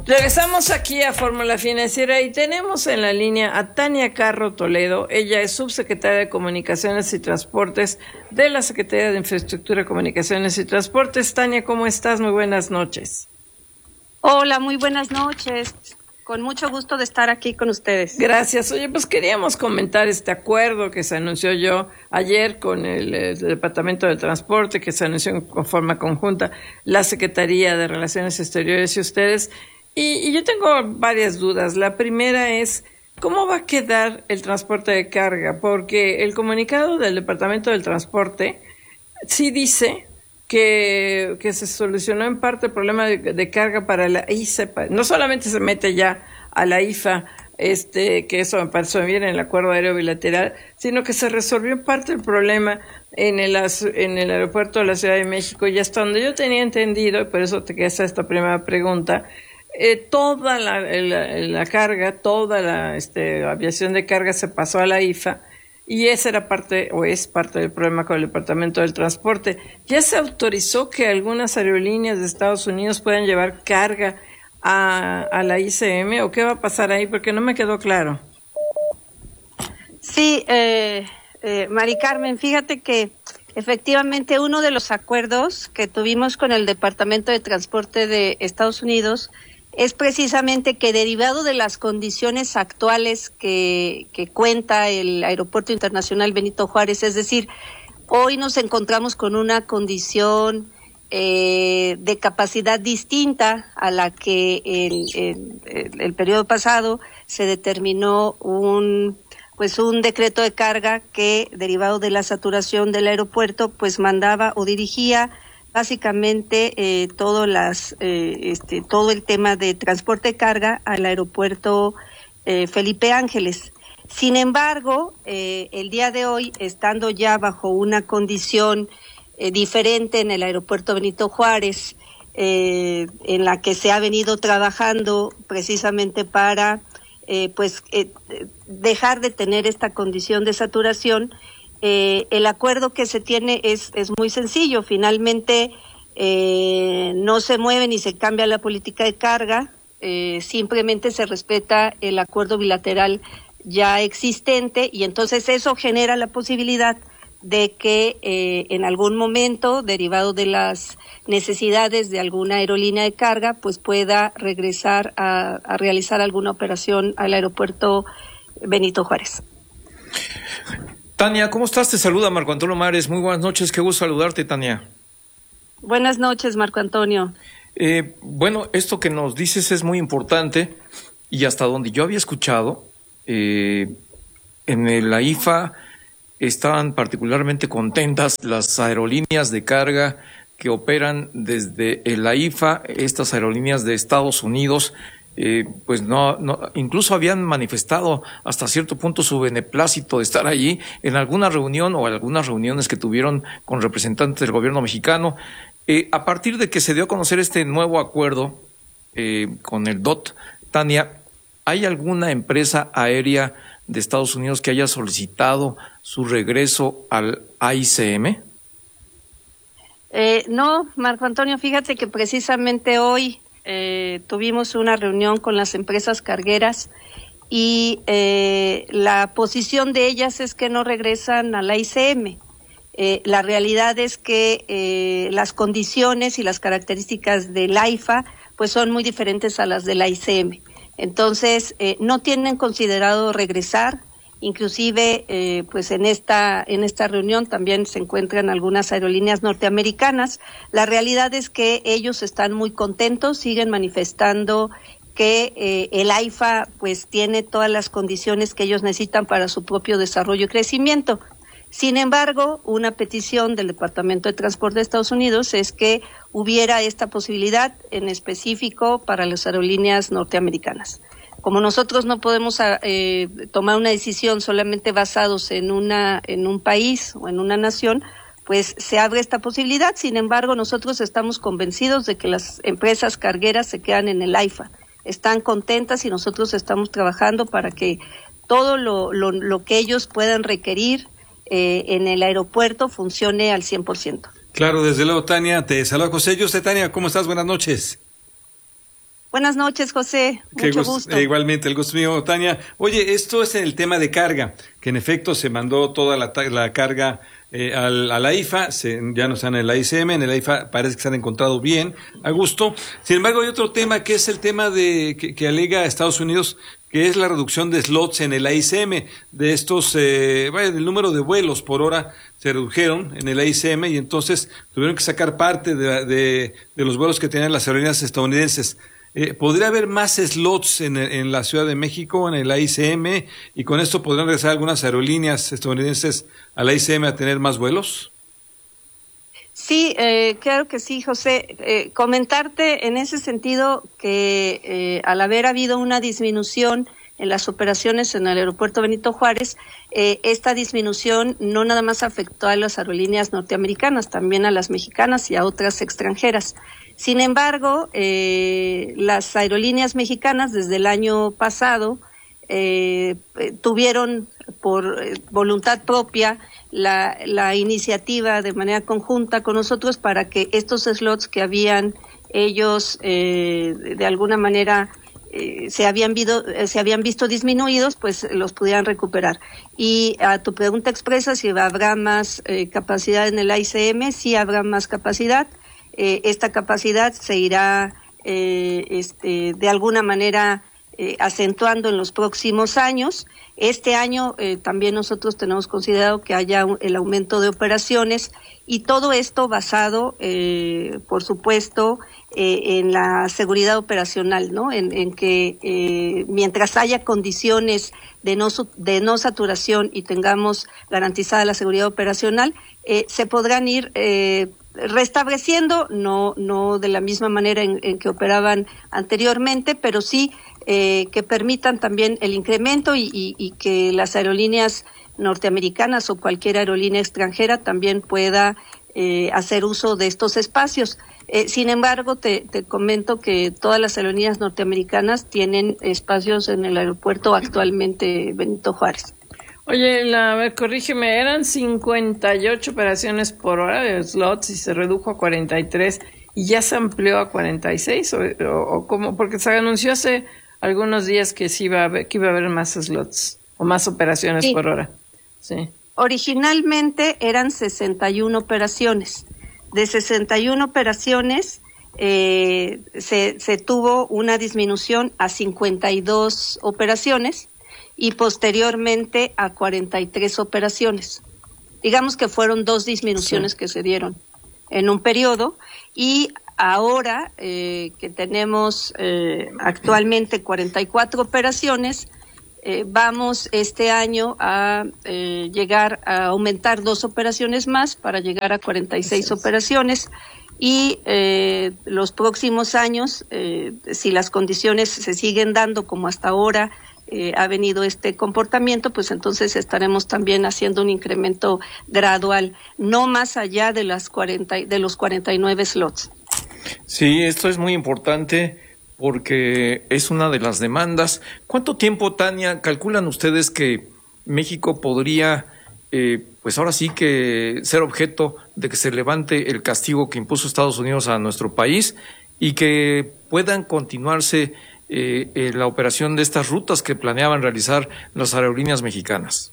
Regresamos aquí a Fórmula Financiera y tenemos en la línea a Tania Carro Toledo. Ella es subsecretaria de Comunicaciones y Transportes de la Secretaría de Infraestructura, Comunicaciones y Transportes. Tania, ¿cómo estás? Muy buenas noches. Hola, muy buenas noches. Con mucho gusto de estar aquí con ustedes. Gracias. Oye, pues queríamos comentar este acuerdo que se anunció yo ayer con el Departamento de Transporte, que se anunció en forma conjunta la Secretaría de Relaciones Exteriores y ustedes. Y yo tengo varias dudas. La primera es, ¿cómo va a quedar el transporte de carga? Porque el comunicado del Departamento del Transporte sí dice que se solucionó en parte el problema de carga para la ICE. No solamente se mete ya a la IFA, que eso me parece bien en el acuerdo aéreo bilateral, sino que se resolvió en parte el problema en el aeropuerto de la Ciudad de México. Y hasta donde yo tenía entendido, y por eso te queda esta primera pregunta, toda la carga, toda la aviación de carga se pasó a la IFA y esa era parte o es parte del problema con el Departamento del Transporte. ¿Ya se autorizó que algunas aerolíneas de Estados Unidos puedan llevar carga a la ICM o qué va a pasar ahí? Porque no me quedó claro. Sí, Mari Carmen, fíjate que efectivamente uno de los acuerdos que tuvimos con el Departamento de Transporte de Estados Unidos es precisamente que derivado de las condiciones actuales que cuenta el Aeropuerto Internacional Benito Juárez, es decir, hoy nos encontramos con una condición de capacidad distinta a la que el periodo pasado se determinó un decreto de carga que, derivado de la saturación del aeropuerto, pues mandaba o dirigía básicamente todo el tema de transporte de carga al aeropuerto Felipe Ángeles. Sin embargo, el día de hoy, estando ya bajo una condición diferente en el aeropuerto Benito Juárez, en la que se ha venido trabajando precisamente para dejar de tener esta condición de saturación, el acuerdo que se tiene es muy sencillo. Finalmente no se mueve ni se cambia la política de carga, simplemente se respeta el acuerdo bilateral ya existente y entonces eso genera la posibilidad de que en algún momento, derivado de las necesidades de alguna aerolínea de carga, pues pueda regresar a realizar alguna operación al aeropuerto Benito Juárez. Tania, ¿cómo estás? Te saluda Marco Antonio Mares. Muy buenas noches, qué gusto saludarte, Tania. Buenas noches, Marco Antonio. Bueno, esto que nos dices es muy importante y hasta donde yo había escuchado, en la IFA estaban particularmente contentas las aerolíneas de carga que operan desde la IFA, estas aerolíneas de Estados Unidos. Pues no, incluso habían manifestado hasta cierto punto su beneplácito de estar allí en alguna reunión o algunas reuniones que tuvieron con representantes del gobierno mexicano. A partir de que se dio a conocer este nuevo acuerdo con el DOT, Tania, ¿hay alguna empresa aérea de Estados Unidos que haya solicitado su regreso al AICM? No, Marco Antonio, fíjate que precisamente hoy tuvimos una reunión con las empresas cargueras y la posición de ellas es que no regresan a la ICM. La realidad es que las condiciones y las características del AIFA pues son muy diferentes a las de la ICM. Entonces no tienen considerado regresar. Inclusive, pues en esta reunión también se encuentran algunas aerolíneas norteamericanas. La realidad es que ellos están muy contentos, siguen manifestando que el AIFA pues tiene todas las condiciones que ellos necesitan para su propio desarrollo y crecimiento. Sin embargo, una petición del Departamento de Transporte de Estados Unidos es que hubiera esta posibilidad en específico para las aerolíneas norteamericanas. Como nosotros no podemos tomar una decisión solamente basados en un país o en una nación, pues se abre esta posibilidad. Sin embargo, nosotros estamos convencidos de que las empresas cargueras se quedan en el AIFA. Están contentas y nosotros estamos trabajando para que todo lo que ellos puedan requerir en el aeropuerto funcione al 100%. Claro, desde luego, Tania. Te saluda José. Yo sé, Tania, ¿cómo estás? Buenas noches. Buenas noches, José. Mucho gusto. Igualmente, el gusto mío, Tania. Oye, esto es en el tema de carga, que en efecto se mandó toda la carga a la IFA, ya no están en la ICM, en el IFA parece que se han encontrado bien, a gusto. Sin embargo, hay otro tema que es el tema que alega Estados Unidos, que es la reducción de slots en el AICM, de estos, el número de vuelos por hora se redujeron en el AICM y entonces tuvieron que sacar parte de los vuelos que tenían las aerolíneas estadounidenses. ¿Podría haber más slots en la Ciudad de México, en el AICM, y con esto podrían regresar algunas aerolíneas estadounidenses al AICM a tener más vuelos? Sí, claro que sí, José. Comentarte en ese sentido que al haber habido una disminución en las operaciones en el aeropuerto Benito Juárez, esta disminución no nada más afectó a las aerolíneas norteamericanas, también a las mexicanas y a otras extranjeras. Sin embargo, las aerolíneas mexicanas desde el año pasado tuvieron por voluntad propia la iniciativa de manera conjunta con nosotros para que estos slots que habían ellos de alguna manera se habían visto disminuidos, pues los pudieran recuperar. Y a tu pregunta expresa si habrá más capacidad en el AICM, sí habrá más capacidad. Esta capacidad se irá de alguna manera acentuando en los próximos años. Este año también nosotros tenemos considerado que haya el aumento de operaciones y todo esto basado, por supuesto, en la seguridad operacional, ¿no? En que mientras haya condiciones de no saturación y tengamos garantizada la seguridad operacional, se podrán ir restableciendo, no de la misma manera en que operaban anteriormente, pero sí que permitan también el incremento y que las aerolíneas norteamericanas o cualquier aerolínea extranjera también pueda hacer uso de estos espacios. Sin embargo, te comento que todas las aerolíneas norteamericanas tienen espacios en el aeropuerto actualmente Benito Juárez. Oye, a ver, corrígeme, eran 58 operaciones por hora de slots y se redujo a 43 y ya se amplió a 46 o cómo, porque se anunció hace algunos días que sí iba a haber más slots o más operaciones por hora. Sí. Originalmente eran 61 operaciones. De 61 operaciones se tuvo una disminución a 52 operaciones y posteriormente a 43 operaciones. Digamos que fueron 2 disminuciones que se dieron en un periodo y ahora que tenemos actualmente 44 operaciones, vamos este año a llegar a aumentar 2 operaciones más para llegar a 46 operaciones y los próximos años, si las condiciones se siguen dando como hasta ahora ha venido este comportamiento, pues entonces estaremos también haciendo un incremento gradual, no más allá de los 49 slots. Sí, esto es muy importante porque es una de las demandas. ¿Cuánto tiempo, Tania, calculan ustedes que México podría, pues ahora sí que ser objeto de que se levante el castigo que impuso Estados Unidos a nuestro país y que puedan continuarse la operación de estas rutas que planeaban realizar las aerolíneas mexicanas?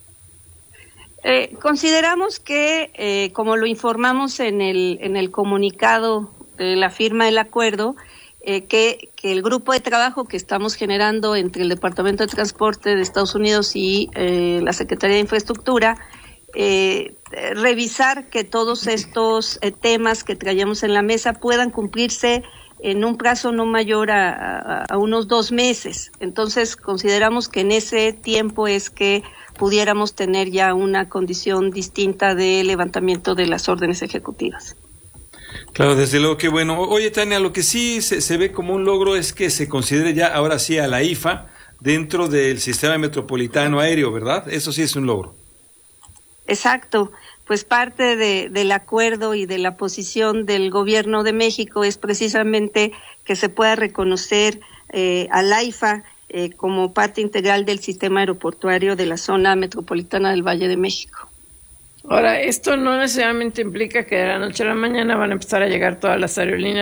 Consideramos que, como lo informamos en el comunicado de la firma del acuerdo, que el grupo de trabajo que estamos generando entre el Departamento de Transporte de Estados Unidos y la Secretaría de Infraestructura, revisar que todos estos temas que traíamos en la mesa puedan cumplirse en un plazo no mayor a unos 2 meses. Entonces, consideramos que en ese tiempo es que pudiéramos tener ya una condición distinta de levantamiento de las órdenes ejecutivas. Claro, desde luego que bueno. Oye, Tania, lo que sí se ve como un logro es que se considere ya ahora sí a la IFA dentro del sistema metropolitano aéreo, ¿verdad? Eso sí es un logro. Exacto. Pues parte del acuerdo y de la posición del Gobierno de México es precisamente que se pueda reconocer a la IFA como parte integral del sistema aeroportuario de la zona metropolitana del Valle de México. Ahora, esto no necesariamente implica que de la noche a la mañana van a empezar a llegar todas las aerolíneas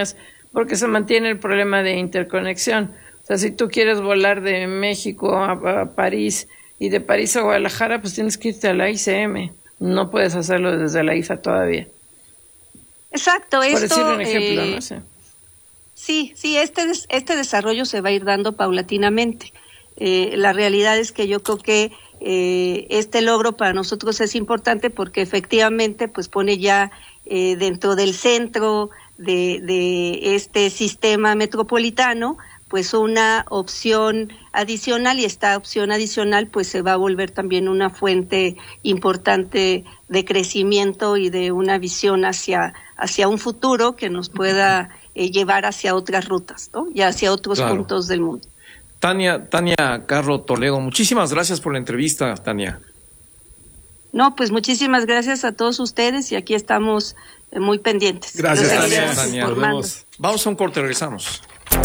porque se mantiene el problema de interconexión. O sea, si tú quieres volar de México a París y de París a Guadalajara, pues tienes que irte a la ICM. No puedes hacerlo desde la IFA todavía. Exacto. Por decir un ejemplo, no sé. Sí, este desarrollo se va a ir dando paulatinamente. La realidad es que yo creo que este logro para nosotros es importante porque efectivamente pues pone ya dentro del centro de este sistema metropolitano pues una opción adicional, y esta opción adicional pues se va a volver también una fuente importante de crecimiento y de una visión hacia un futuro que nos pueda llevar hacia otras rutas, ¿no? Y hacia otros puntos del mundo. Tania Carro Toledo, muchísimas gracias por la entrevista, Tania. No, pues muchísimas gracias a todos ustedes y aquí estamos muy pendientes. Gracias, Tania. Vamos a un corte, regresamos.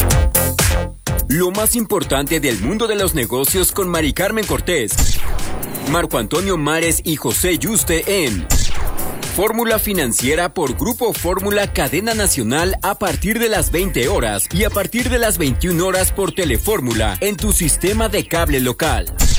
Lo más importante del mundo de los negocios con Mari Carmen Cortés, Marco Antonio Mares y José Yuste en Fórmula Financiera por Grupo Fórmula Cadena Nacional a partir de las 20 horas y a partir de las 21 horas por Telefórmula en tu sistema de cable local.